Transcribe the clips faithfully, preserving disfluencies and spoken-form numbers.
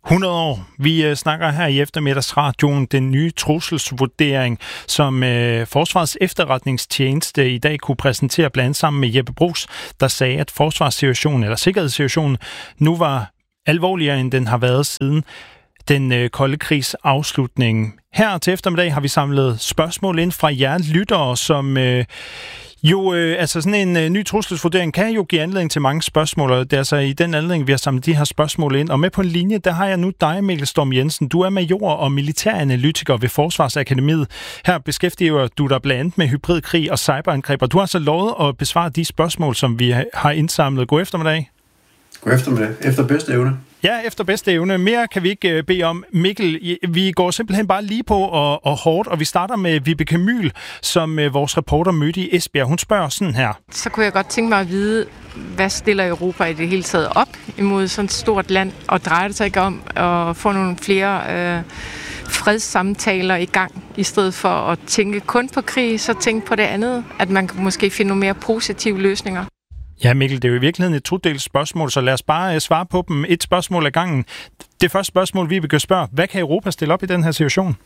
hundrede år. Vi øh, snakker her i eftermiddagsradioen den nye trusselsvurdering, som øh, Forsvarets Efterretningstjeneste i dag kunne præsentere blandt andet sammen med Jeppe Bruus, der sagde, at forsvarssituationen eller sikkerhedssituationen nu var alvorligere, end den har været siden den øh, kolde krigs afslutning. Her til eftermiddag har vi samlet spørgsmål ind fra jer lyttere, som øh, jo, øh, altså sådan en øh, ny trusselsvurdering kan jo give anledning til mange spørgsmål, og det er altså i den anledning, vi har samlet de her spørgsmål ind. Og med på en linje, der har jeg nu dig, Mikkel Storm Jensen. Du er major og militæranalytiker ved Forsvarsakademiet. Her beskæftiger du dig blandt andet med hybridkrig og cyberangreb, og du har altså lovet at besvare de spørgsmål, som vi har indsamlet. God eftermiddag. God eftermiddag. Efter bedste evne. Ja, efter bedste evne. Mere kan vi ikke bede om. Mikkel, vi går simpelthen bare lige på og, og hårdt, og vi starter med Vibeke Myhl, som vores reporter mødte i Esbjerg. Hun spørger sådan her. Så kunne jeg godt tænke mig at vide, hvad stiller Europa i det hele taget op imod sådan et stort land, og drejer det sig ikke om at få nogle flere øh, fredssamtaler i gang, i stedet for at tænke kun på krig, så tænke på det andet, at man kan måske finde nogle mere positive løsninger. Ja, Mikkel, det er jo i virkeligheden et todelt spørgsmål, så lad os bare svare på dem et spørgsmål ad gangen. Det første spørgsmål, vi vil spørge, hvad kan Europa stille op i den her situation?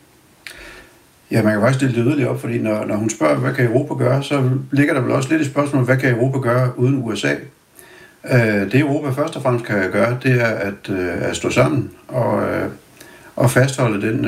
Ja, man kan faktisk stille det yderligere op, fordi når, når hun spørger, hvad kan Europa gøre, så ligger der vel også lidt i spørgsmålet, hvad kan Europa gøre uden U S A? Det Europa først og fremmest kan gøre, det er at, at stå sammen og, og fastholde den,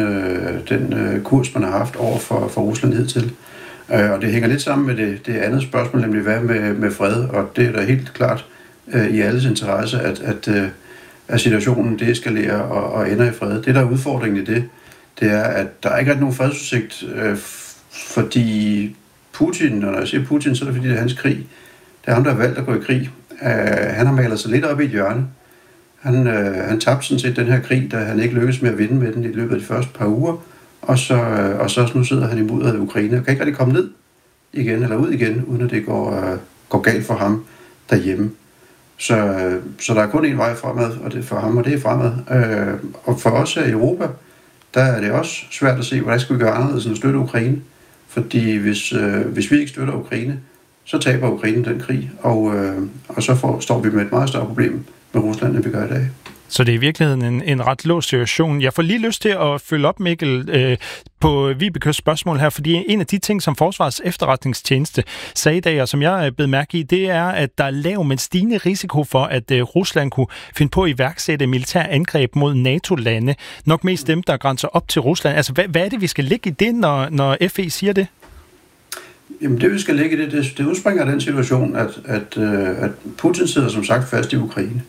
den kurs, man har haft over for, for Rusland hidtil. Og det hænger lidt sammen med det, det andet spørgsmål, nemlig hvad med, med fred, og det er da helt klart øh, i alles interesse, at, at, øh, at situationen deeskalerer og, og ender i fred. Det, der er udfordringen i det, det er, at der er ikke rigtig nogen fredsudsigt, øh, fordi Putin, og når jeg siger Putin, så er det fordi, det er hans krig. Det er ham, der har valgt at gå i krig. Øh, han har malet sig lidt op i et hjørne. Han, øh, han tabte sådan set den her krig, da han ikke lykkedes med at vinde med den i løbet af de første par uger. Og så, og så nu sidder han i mudderet af Ukraine og kan ikke rigtig komme ned igen eller ud igen, uden at det går, uh, går galt for ham derhjemme. Så, uh, så der er kun en vej fremad, og det er for ham, og det er fremad. Uh, og for os her i Europa, der er det også svært at se, hvordan skal vi gøre anderledes end at støtte Ukraine. Fordi hvis, uh, hvis vi ikke støtter Ukraine, så taber Ukraine den krig, og, uh, og så får, står vi med et meget større problem med Rusland, end vi gør i dag. Så det er i virkeligheden en, en ret låst situation. Jeg får lige lyst til at følge op, Mikkel, øh, på Vibekes spørgsmål her, fordi en af de ting, som Forsvarets Efterretningstjeneste sagde i dag, og som jeg blev mærke i, det er, at der er lav, men stigende risiko for, at øh, Rusland kunne finde på at iværksætte militær angreb mod NATO-lande. Nok mest dem, der grænser op til Rusland. Altså, hvad, hvad er det, vi skal lægge i det, når, når F E siger det? Jamen, det vi skal lægge i det, det, det udspringer af den situation, at, at, øh, at Putin sidder som sagt fast i Ukraine.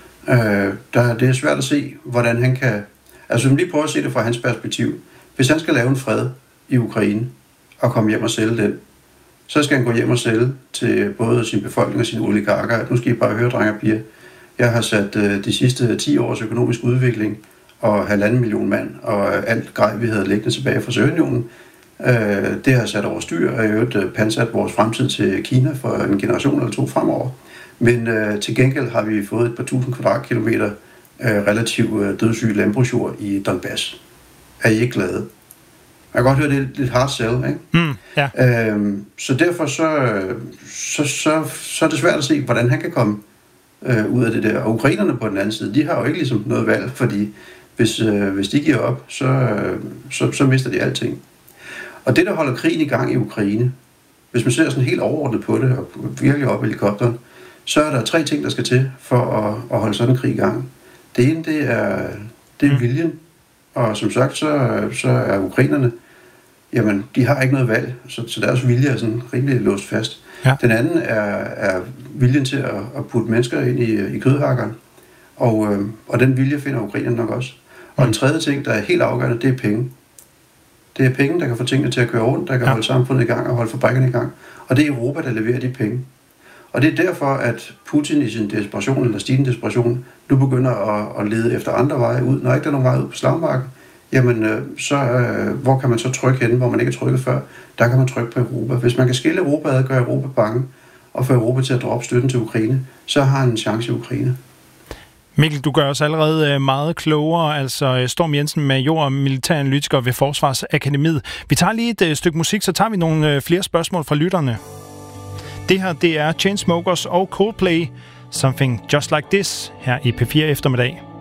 Øh, der, det er svært at se, hvordan han kan... Altså, lige prøve at se det fra hans perspektiv. Hvis han skal lave en fred i Ukraine og komme hjem og sælge den, så skal han gå hjem og sælge til både sin befolkning og sine oligarker. Nu skal I bare høre, drenge og piger. Jeg har sat øh, de sidste ti års økonomisk udvikling og halvanden million mand og alt grej, vi havde liggende tilbage fra Sovjetunionen, øh, det har sat over styr, og i øvrigt øh, pansat vores fremtid til Kina for en generation eller to fremover. Men øh, til gengæld har vi fået et par tusind kvadratkilometer øh, relativt øh, dødssyg landbrugsjord i Donbass. Er I ikke glade? Jeg kan godt høre, det er lidt hard sell, ikke? Mm, ja. øhm, så derfor så, så, så, så er det svært at se, hvordan han kan komme øh, ud af det der. Og ukrainerne på den anden side, de har jo ikke ligesom noget valg, fordi hvis, øh, hvis de giver op, så, øh, så, så mister de alting. Og det, der holder krigen i gang i Ukraine, hvis man ser sådan helt overordnet på det, og virkelig op i helikopteren, så er der tre ting, der skal til for at, at holde sådan en krig i gang. Det ene, det er, det er viljen. Og som sagt, så, så er ukrainerne, jamen, de har ikke noget valg, så, så deres vilje er sådan rimelig låst fast. Ja. Den anden er, er viljen til at, at putte mennesker ind i, i kødhakkeren, og, øh, og den vilje finder ukrainerne nok også. Og den tredje ting, der er helt afgørende, det er penge. Det er penge, der kan få tingene til at køre rundt, der kan ja. holde samfundet i gang og holde fabrikkerne i gang. Og det er Europa, der leverer de penge. Og det er derfor, at Putin i sin desperation, eller stigende desperation, nu begynder at, at lede efter andre veje ud. Når ikke der er nogen vej ud på slagmarken, jamen, så, øh, hvor kan man så trykke hen, hvor man ikke er trykket før? Der kan man trykke på Europa. Hvis man kan skille Europa ad, gøre Europa bange, og få Europa til at droppe støtten til Ukraine, så har han en chance i Ukraine. Mikkel, du gør os allerede meget klogere, altså Storm Jensen, major og militæranalytiker ved Forsvarsakademiet. Vi tager lige et stykke musik, så tager vi nogle flere spørgsmål fra lytterne. Det her, det er Chainsmokers og Coldplay, Something Just Like This, her i P fire eftermiddag.